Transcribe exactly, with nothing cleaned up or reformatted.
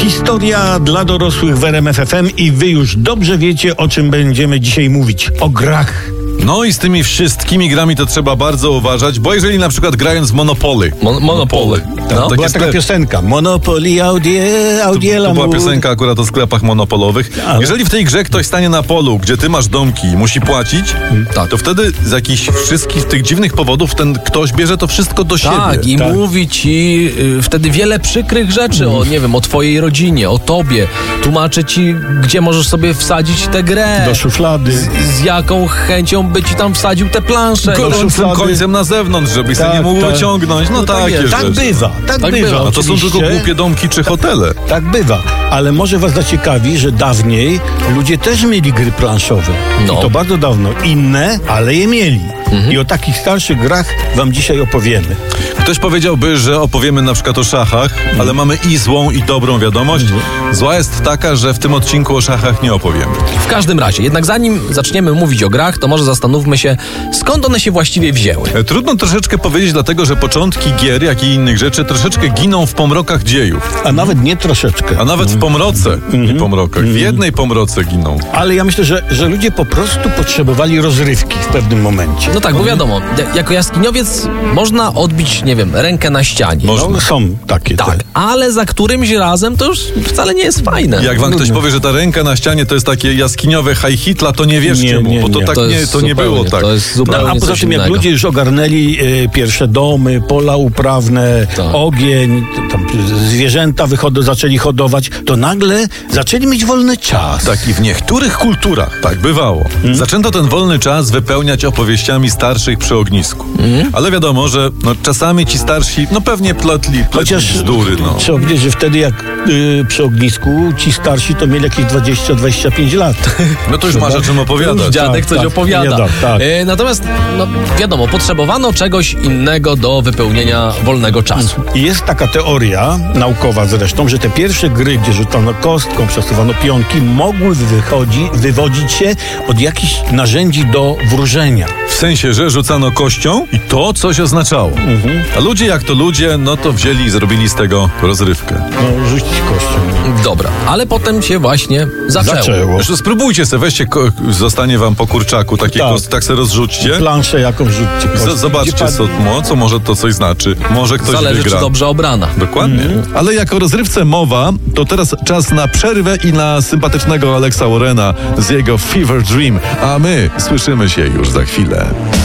Historia dla dorosłych w R M F F M i wy już dobrze wiecie, o czym będziemy dzisiaj mówić. O grach. No i z tymi wszystkimi grami to trzeba bardzo uważać, bo jeżeli na przykład grając w Monopoly... Mon- Monopoly. Tam No. takie Była taka sklep- piosenka. Monopoly, Audie, Audiela. To była piosenka akurat o sklepach monopolowych. Ale- Jeżeli w tej grze ktoś stanie na polu, gdzie ty masz domki i musi płacić, Tak. to wtedy z jakichś wszystkich tych dziwnych powodów ten ktoś bierze to wszystko do Tak, siebie. i Tak. mówi ci y, wtedy wiele przykrych rzeczy o, nie wiem, o twojej rodzinie, o tobie. Tłumaczy ci, gdzie możesz sobie wsadzić tę grę. Do szuflady. Z, z jaką chęcią by ci tam wsadził te plansze. Gorącym szuflady. końcem na zewnątrz, żebyś Tak, sobie nie mógł tak. wyciągnąć. No, No tak takie jest. Tak rzeczy. bywa, tak, Tak bywa. bywa. A to są tylko oczywiście. głupie domki czy hotele. Tak bywa, ale może was zaciekawi, że dawniej ludzie też mieli gry planszowe. No. I to bardzo dawno. Inne, ale je mieli. I o takich starszych grach wam dzisiaj opowiemy. Ktoś powiedziałby, że opowiemy na przykład o szachach, ale mamy i złą, i dobrą wiadomość. Zła jest taka, że w tym odcinku o szachach nie opowiemy. W każdym razie, jednak zanim zaczniemy mówić o grach, to może zastanówmy się, skąd one się właściwie wzięły. E, Trudno troszeczkę powiedzieć, dlatego że początki gier, jak i innych rzeczy troszeczkę giną w pomrokach dziejów. A nawet nie troszeczkę. A nawet w pomroce i pomrokach. W jednej pomroce giną. Ale ja myślę, że, że ludzie po prostu potrzebowali rozrywki w pewnym momencie. No tak, bo wiadomo, jako jaskiniowiec można odbić, nie wiem, rękę na ścianie. Można. No, są takie. Tak, te. ale za którymś razem to już wcale nie jest fajne. Jak wam ktoś powie, że ta ręka na ścianie to jest takie jaskiniowe high hitla, to nie wierzcie Nie, mu, nie, bo to nie. tak To nie, jest to nie zupełnie, było tak. to jest No, zupełnie a poza coś tym, jak innego. ludzie już ogarnęli e, pierwsze domy, pola uprawne, Tak. ogień, tam zwierzęta wychodzą, zaczęli hodować, to nagle zaczęli mieć wolny czas. Tak, i w niektórych kulturach tak bywało. Zaczęto ten wolny czas wypełniać opowieściami starszych przy ognisku. Ale wiadomo, że no, czasami ci starsi, no pewnie plotli, plotli Chociaż bzdury, no. trzeba powiedzieć, że wtedy jak y, przy ognisku ci starsi to mieli jakieś dwadzieścia dwadzieścia pięć lat. No to już masz o czym opowiadać. Dziadek Tak, coś tak, opowiada. opowiada, tak. E, natomiast, no wiadomo, potrzebowano czegoś innego do wypełnienia wolnego czasu. I jest taka teoria, naukowa zresztą, że te pierwsze gry, gdzie rzucano kostką, przesuwano pionki, mogły wychodzi, wywodzić się od jakichś narzędzi do wróżenia. W sensie, że rzucano kością i to coś oznaczało. A ludzie jak to ludzie, no to wzięli i zrobili z tego rozrywkę. No, rzucić kością. Dobra, ale potem się właśnie zaczęło. Zaczęło. Zresztą spróbujcie se, weźcie, ko- zostanie wam po kurczaku takie Tak. kost, tak se rozrzućcie. Planszę jakąś rzućcie kością. Z- zobaczcie, Gdzie co, mo, co może to coś znaczy. Może ktoś Zależy, wygra. czy dobrze obrana. Dokładnie. Ale jak o rozrywce mowa, to teraz czas na przerwę i na sympatycznego Alexa Warrena z jego Fever Dream. A my słyszymy się już za chwilę.